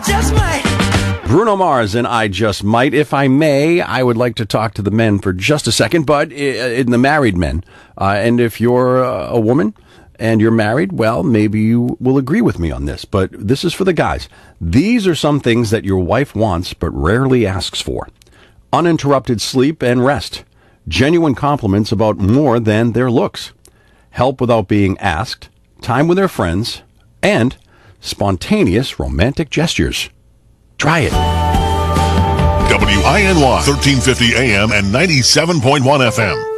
just might. Bruno Mars and I Just Might. If I may, I would like to talk to the men for just a second, but in the married men. And if you're a woman and you're married, well, maybe you will agree with me on this, but this is for the guys. These are some things that your wife wants but rarely asks for. Uninterrupted sleep and rest. Genuine compliments about more than their looks. Help without being asked. Time with their friends. And spontaneous romantic gestures. Try it. WINY 1350 AM and 97.1 FM.